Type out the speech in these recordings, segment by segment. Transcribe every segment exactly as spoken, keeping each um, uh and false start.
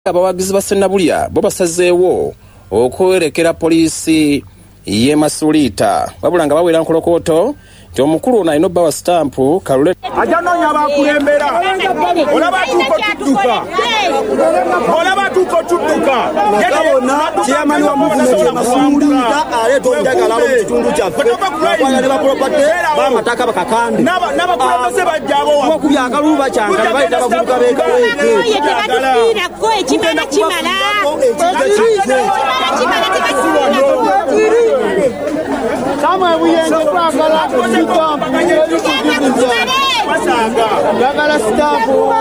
Abawagizi ba Sennabulya bo basazeewo okwerekera poliisi y'e Masulita wabula nga bawera nkolokoto nti omukulu ono alina obba wa stampu kalule ajanoonya abakulembera olaba tuko tudduka olaba tuko tudduka bona chairman wa movement ya Masulita aleeta njagala mu kitundu kyaffe bakwala ne bapropate bamataka bakakambi n'abakulembeze bajjabo okubi akalulu bakyanga bayita bavubuka beekaweke tebatufiira ko ekimala kimala kimala Sama buyenje twagala sitampu yagala sitampu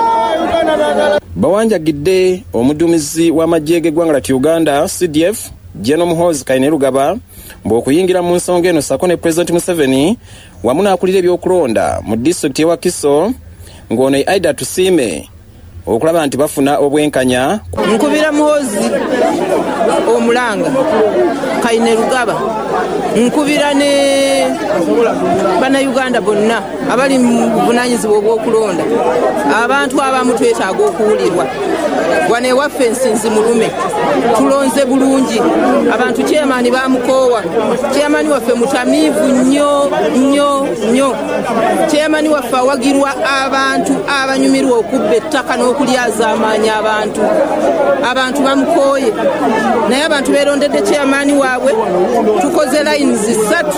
bawanjagidde omuduumizi w'amagye g'eggwanga lya Uganda C D F General Muhoozi Kainerugaba mb'okuyingira mu nsonga eno sako ne President Museveni wamu n'akulira ebyokulonda mu disitulikiti y'e Wakiso ng'ono Aida Tusiime okulaba nti bafuna obwenkanya. Nkubira Muhoozi omulanga Kainerugaba nkubira ne bana Uganda bonna abali mu buvunaanyizibwa obw'okulonda abantu abamu twetaaga okuwulirwa wane ewaffe Nsinzi Mulume tulonze bulungi abantu chairman bamukoowa chairman waffe mutamiivu nnyo nnyo nnyo chairman waffe awagirwa abantu abanyumirwa okubba ettaka n'okulyaza amaanyi abantu abantu bamukooye naye abantu beerondedde chairman waabwe tukoze lines ssatu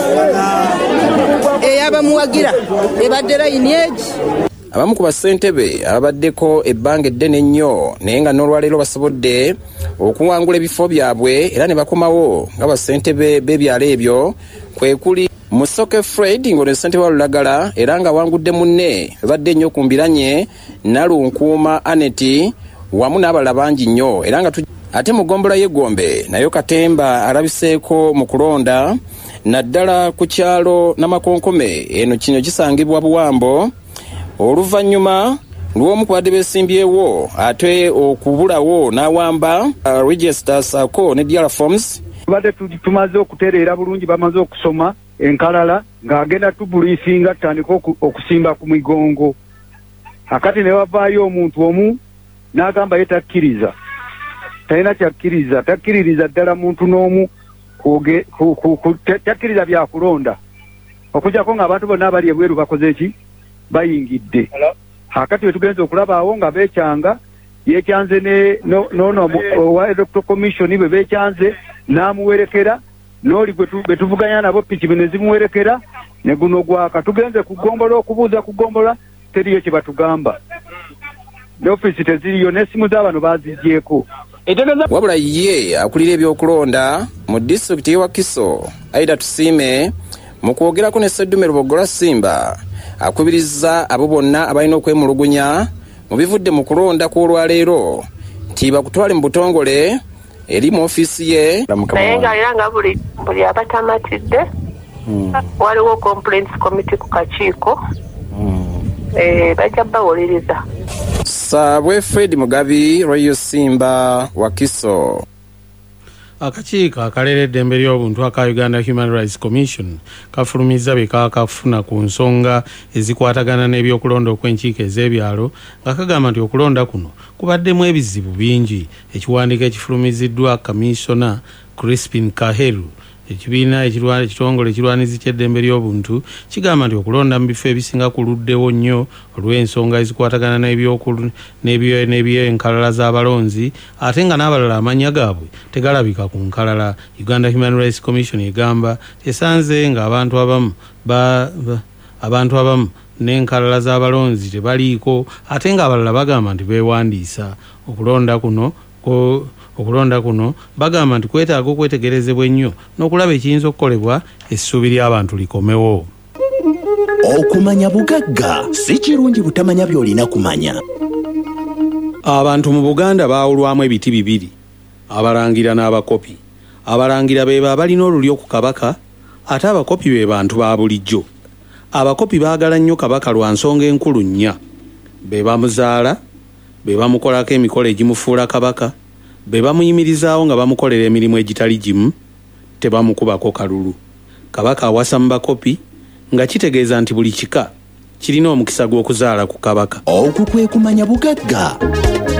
eyabamuwagira ebadde line egi abamu ku bassentebe ababaddeko ebbanga eddene ennyo naye nga n'olwaleero basobodde okuwangula ebifo byabwe era ne bakomawo nga bassentebe b'ebyalo ebyo kwe kuli Musoke Fred ng'ono ssentebe wa Lulagala era nga wangudde munne badde nnyo ku mbiranye Nalunkuuma Aneti wamu n'abalala bangi nnyo era nga ate mu ggombolola y'Egombe nayo Katemba alabiseeko mu kulonda naddala ku kyalo Namakonkome eno kino kisangibwa Buwambo oluvannyuma lw'omu ku badde beesimbyewo ate okubulawo n'awamba uh, register sako ne D R forms badde tumaze okutereera bulungi bamaze okusoma enkalala ng'agenda tubuliisinga tutandika okusimba ku migongo akati ne wavaayo omuntu omu n'agamba ye takkiriza talina kyakkiriza takkiririza ddala muntu n'omu takkiriza byakulonda okujjako ng'abantu bonna abali ebweru bakoze ki bayingidde akati wetugenza okulabaawo nga beekyanga yeekyanze nono owa electoral commission bwe beekyanze n'amuwerekera n'oli bwe tuvuganya nabo piki bene zimuwerekera ne guno gwaka tugenze kugombola okubuuza kugombola teriyo kye batugamba n'ofiisi teziriyo n'essimu z'abano baaziggyeko wabula ye akulira ebyokulonda mu disitulikiti y'e Wakiso Aida Tusiime mu kwogerako ne Sseddume Lubogola Simba akubiriza abo bonna abalina okwemulugunya mu bivudde mu kulonda kw'olwaleero nti bakutwale mu butongole eri mu ofiisi ye naye nga era nga buli buli abatamatidde waliwo complaints committee ku kakiiko bajja bawuliriza. Saabwe Fred Mugabi, Royal Simba, Wakiso. Akakiiko akalera eddembe ly'obuntu aka Uganda Human Rights Commission kafulumiza be kaakafuna ku nsonga ezikwatagana n'ebyokulonda okw'enkiiko ez'ebyalo nga kagamba nti okulonda kuno kubaddemu ebizibu bingi. Ekiwandiiko ekifulumiziddwa Kamisona Crispin Kaheru ekibiina ekitongole ekirwanizi ky'eddembe ly'obuntu kigamba nti okulonda mu bifo ebisinga kuluddewo nnyo olw'ensonga ezikwatagana n'ebyenkalala z'abalonzi ate nga n'abalala amannya gaabwe tegalabika ku nkalala. Uganda Human Rights Commission egamba esanze nga abantu abamu abantu abamu n'enkalala z'abalonzi tebaliiko ate nga abalala bagamba nti beewandiisa. Okulonda kuno okulonda kuno bagamba nti kwetaaga okwetegerezebwa ennyo n'okulaba ekiyinza okukolebwa essuubi ly'abantu likomewo. Okumanya bugagga si kirungi butamanya by'olina kumanya. Abantu mu Buganda baawulwamu ebiti bibiri, abalangira n'abakopi. Abalangira be abalina olulyo ku kabaka ate abakopi be bantu ba bulijjo. Abakopi baagala nnyo kabaka lwa nsonga enkulu nnya. Be bamuzaala, be bamukolako emikolo egimufuula kabaka, be bamuyimirizaawo nga bamukolera emirimu egitali gimu, tebamukubako kalulu. Kabaka awasa mu bakopi nga kitegeeza nti buli kika kirina omukisa gw'okuzaala ku kabaka. Okwo kwe kumanya bugagga.